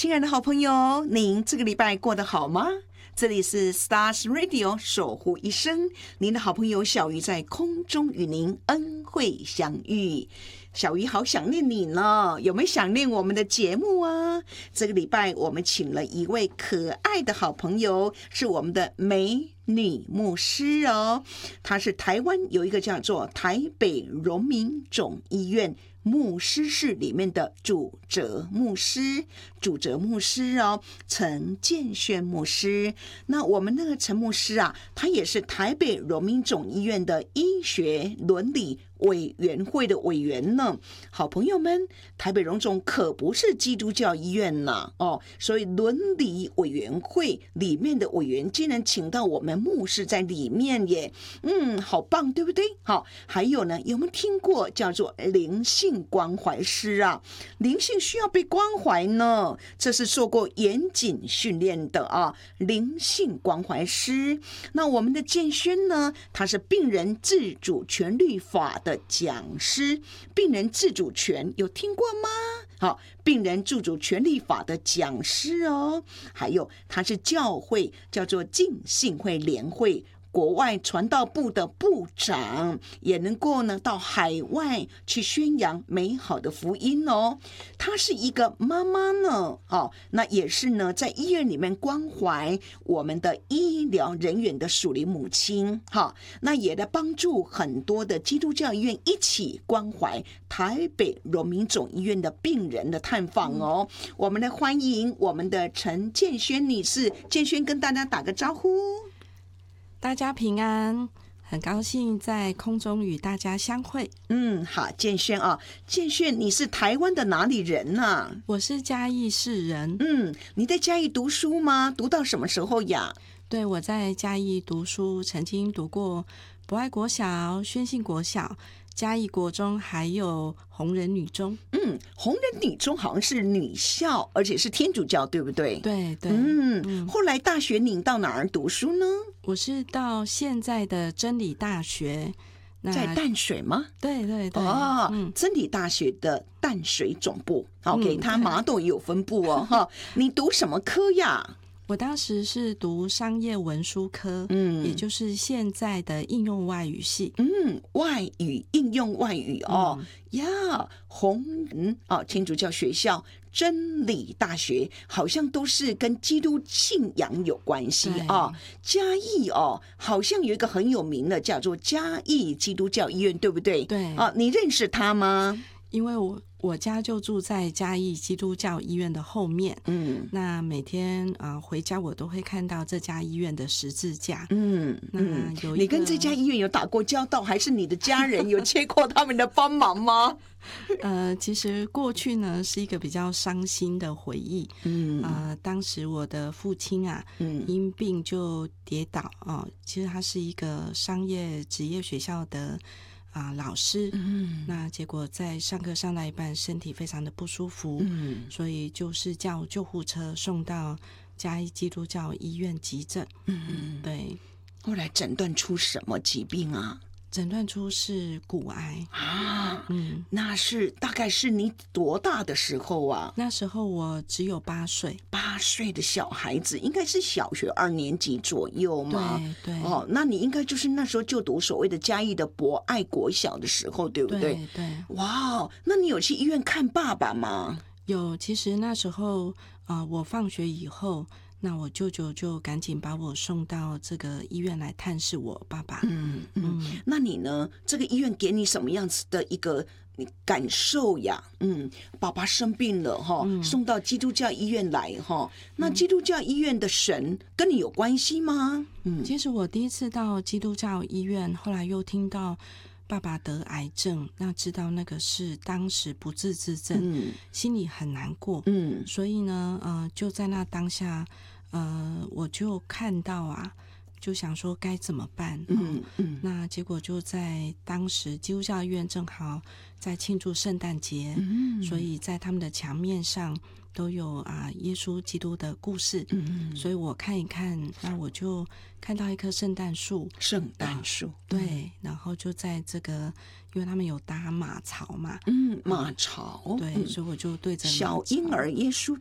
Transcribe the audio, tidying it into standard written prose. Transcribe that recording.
亲爱的好朋友，您这个礼拜过得好吗？这里是 Stars Radio 守护一生，您的好朋友小鱼在空中与您恩惠相遇。小鱼好想念你呢，有没有想念我们的节目啊？这个礼拜我们请了一位可爱的好朋友，是我们的美女牧师哦。她是台湾有一个叫做台北荣民总医院牧师室里面的主责牧师哦，陈建轩牧师。那我们那个陈牧师啊，他也是台北荣民总医院的医学伦理委员会的委员呢。好朋友们，台北荣总可不是基督教医院呢哦，所以伦理委员会里面的委员竟然请到我们牧师在里面耶，好棒，对不对？好，还有呢，有没有听过叫做灵性关怀师啊？灵性需要被关怀呢，这是受过严谨训练的啊，灵性关怀师。那我们的建轩呢，他是病人自主权利法的讲师。病人自主权有听过吗？好，病人自主权利法的讲师哦。还有他是教会叫做浸信会联会国外传道部的部长，也能够呢到海外去宣扬美好的福音哦。她是一个妈妈呢，那也是呢在医院里面关怀我们的医疗人员的属灵母亲，那也来帮助很多的基督教医院一起关怀台北荣民总医院的病人的探访哦。我们来欢迎我们的陈建轩女士，建轩跟大家打个招呼。 大家平安，很高兴在空中与大家相会。 好，建轩啊，建轩，你是台湾的哪里人啊？ 我是嘉义市人。 你在嘉义读书吗？读到什么时候呀？ 对，我在嘉义读书，曾经读过博爱国小、宣信国小、嘉义国中，还有弘仁女中。 弘仁女中好像是女校，而且是天主教，对不对？ 对对。 后来大学你到哪儿读书呢？ 我是到现在的真理大学。 在淡水吗？ 对对对。 真理大学的淡水总部。OK，它麻豆也有分部哦。你读什么科呀？ 我当时是读商业文书科，也就是现在的应用外语系。外语应用外语弘仁天主教学校、真理大学好像都是跟基督信仰有关系啊。嘉义好像有一个很有名的叫做嘉义基督教医院，对不对？ 对你认识他吗？ 因为我家就住在嘉义基督教医院的后面，那每天回家我都会看到这家医院的十字架。 你跟这家医院有打过交道，还是你的家人有接过他们的帮忙吗？ 其实过去呢是一个比较伤心的回忆。当时我的父亲因病就跌倒其实他是一个商业职业学校的老师，那结果在上课上到一半，身体非常的不舒服，所以就是叫救护车送到嘉义基督教医院急诊。对。 后来诊断出什么疾病啊？ 诊断出是骨癌那是大概是你多大的时候啊？ 那时候我只有8岁。 8岁的小孩子，应该是小学2年级左右嘛？ 对。 那你应该就是那时候就读所谓的嘉义的博爱国小的时候，对不对？ 对。 哇，那你有去医院看爸爸吗？ 有，其实那时候我放学以后，那我舅舅就赶紧把我送到这个医院来探视我爸爸。 那你呢？这个医院给你什么样子的一个感受呀？爸爸生病了送到基督教医院来那基督教医院的神跟你有关系吗？ 其实我第一次到基督教医院，后来又听到爸爸得癌症，那知道那个是当时不治之症，心里很难过。所以呢就在那当下我就看到就想说该怎么办。那结果就在当时基督教医院正好在庆祝圣诞节，所以在他们的墙面上都有耶稣基督的故事。所以我看一看，那我就看到一棵圣诞树。对，然后就在这个，因为他们有搭马槽嘛。 马槽。 对，所以我就对着小婴儿耶稣